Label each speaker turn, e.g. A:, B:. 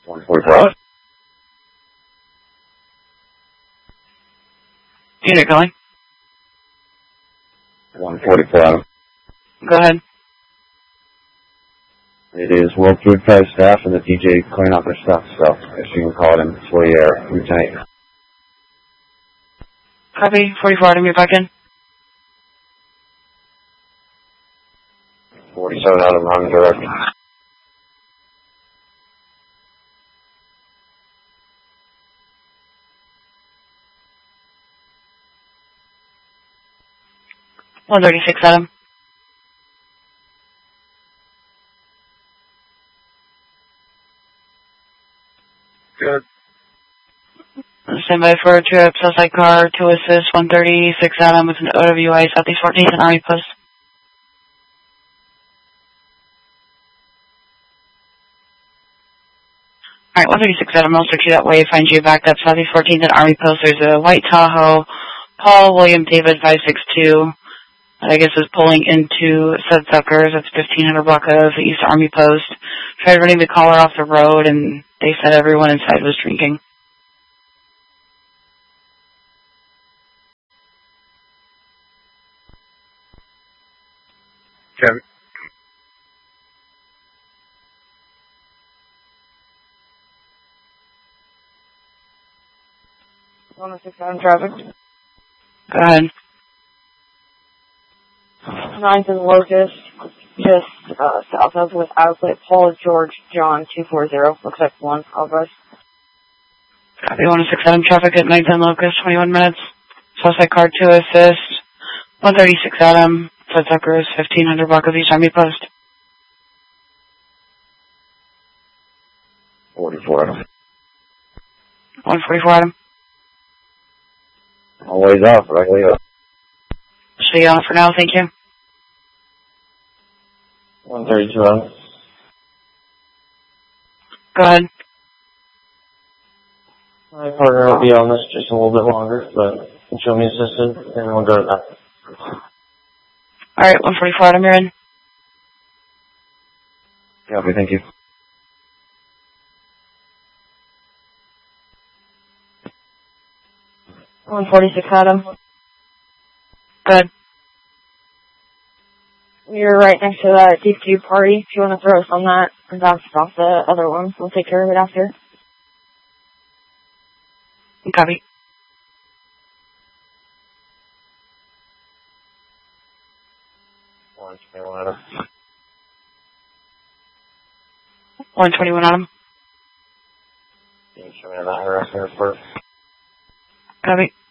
A: 144.
B: Unit calling.
A: 144.
B: Go ahead.
A: It is World Food Price staff and the DJ clearing out their stuff, so if you can call it in for your lieutenant.
B: Copy. 44 Adam, you're back in.
A: 47 Adam, I'm direct.
B: $136 Adam.
A: Good.
B: Stand by for a trip, Southside car, to assist 136 Adam with an OWI Southeast 14th and Army Post. Alright, 136 Adam, I'll search you that way, find you back up Southeast 14th and Army Post. There's a white Tahoe, Paul William David 562, that I guess is pulling into Sudsuckers. That's 1500 block of the East Army Post. Tried running the caller off the road, and they said everyone inside was drinking.
A: Kevin.
C: Traffic.
B: Go ahead.
C: 9th and Locust, just south of with outlet Paul George John 240. Looks like one. Alvarez.
B: Copy 106 Adam, traffic at 910 Locust, 21 minutes. Southside car to assist. 136 Adam, Sudsuckers, 1500 block of East Army Post.
A: 44 Adam.
B: 144 Adam.
A: Always off, right?
B: So you on for now, thank you.
A: 132 Adam.
B: Go ahead.
D: My partner will be on this just a little bit longer, but can show me assistant, and we'll go to that.
B: Alright, 144 Adam, you're in.
A: Copy, thank you.
C: $146 Adam.
B: Go ahead.
C: You're right next to that Deep Cube party. If you want to throw us on that and bounce off the other one, we'll take care of it after.
B: Copy.
A: Adam.
B: 121 Adam.
A: Can you show me that harassment report?
B: Copy.